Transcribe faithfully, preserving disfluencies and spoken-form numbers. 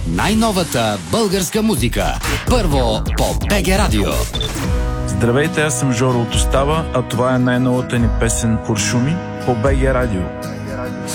Най-новата българска музика. Първо по БГ Радио. Здравейте, аз съм Жоро от Остава, а това е най-новата ни песен "Куршуми" по БГ Радио.